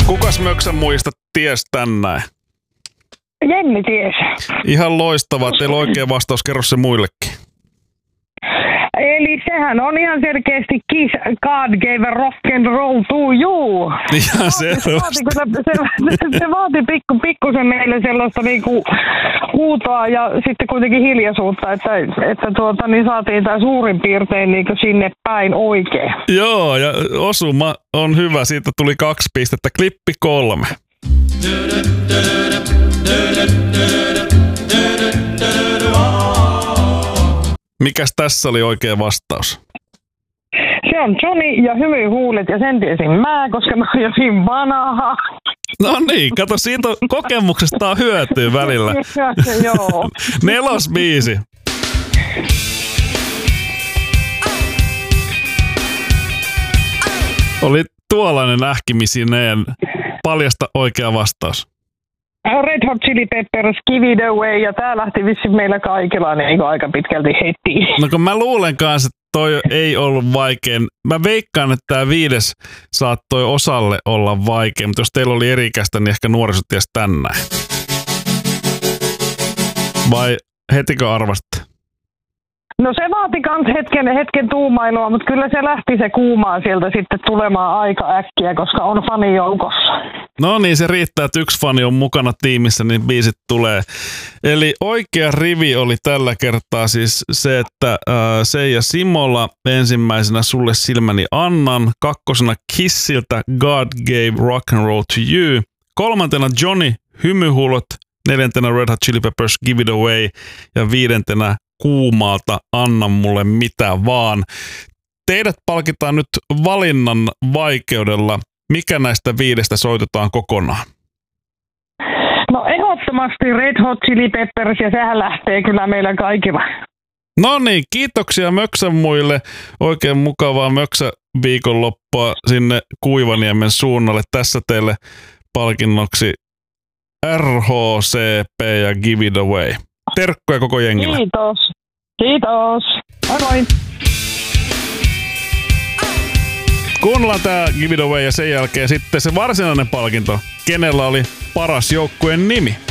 Kukas Möksän muista ties tänään? Jenni ties. Ihan loistavaa. Teillä on oikea vastaus. Kerro se muillekin. Eli sehän on ihan selkeästi Kiss, God gave a rock and roll to you. Ihan selvästi. Se vaati pikkusen meille sellaista niinku huutoa ja sitten kuitenkin hiljaisuutta, että niin saatiin tää suurin piirtein niinku sinne päin oikein. Joo, ja osuma on hyvä. Siitä tuli 2 pistettä. Klippi 3. Mikäs tässä oli oikea vastaus? Se on Johnny ja hymyhuulet ja sen tiesin mä, koska mä oon jo niin vanha. No niin, kato, siitä kokemuksesta on hyötyä välillä. Joo. 4. biisi. Oli tuollainen ähkimisineen. Paljasta oikea vastaus. Red Hot Chili Peppers, Give It Away, ja tää lähti vissiin meillä kaikilla niin aika pitkälti heti. No kun mä luulen kanssa, että toi ei ollut vaikein. Mä veikkaan, että tää 5 saattoi osalle olla vaikein, mutta jos teillä oli eri-ikäistä, niin ehkä nuoriso ties tänään. Vai hetikö arvaste? No se vaati kans hetken tuumailua, mutta kyllä se lähti se kuumaa sieltä sitten tulemaan aika äkkiä, koska on fani joukossa. No niin, se riittää, että 1 fani on mukana tiimissä, niin biisit tulee. Eli oikea rivi oli tällä kertaa siis se, että Seija Simola ensimmäisenä Sulle silmäni annan, 2. Kissiltä God gave rock and roll to you, 3. Johnny Hymyhuulot, 4. Red Hot Chili Peppers Give It Away ja 5. Kuumaalta Anna mulle mitä vaan. Teidät palkitaan nyt valinnan vaikeudella. Mikä näistä 5 soitetaan kokonaan? No ehdottomasti Red Hot Chili Peppers, ja sehän lähtee kyllä meillä kaikilla. No niin, kiitoksia Möksän muille. Oikein mukavaa Möksä viikonloppua sinne Kuivaniemen suunnalle. Tässä teille palkinnoksi RHCP ja Give It Away. Terkkuja koko jengille. Kiitos. Kiitos. Moi moi. Kuunnellaan tää Give It Away ja sen jälkeen sitten se varsinainen palkinto. Kenellä oli paras joukkueen nimi?